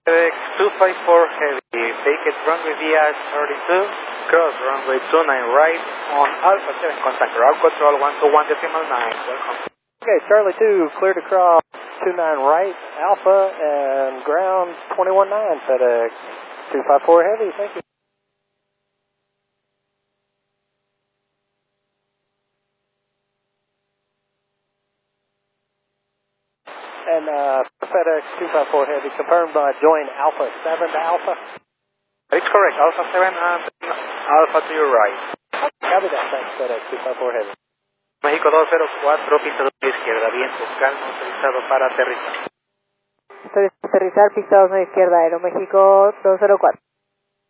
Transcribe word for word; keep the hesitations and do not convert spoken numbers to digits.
FedEx two five four Heavy, take it runway V I thirty-two, cross runway two nine right on Alpha seven, contact ground control one two one decimal nine, welcome. Okay, Charlie two, clear to cross two nine right, Alpha, and ground twenty-one nine, FedEx two five four Heavy, thank you. And uh, FedEx two five four Heavy, confirmed by join Alpha seven to Alpha. It's correct, Alpha seven and Alpha to your right. Copy that, thanks, FedEx two five four Heavy. México dos cero cuatro, pista dos a izquierda, viento calmo, autorizado para aterrizar. Aterrizar, pista dos a izquierda, Aeroméxico dos cero cuatro.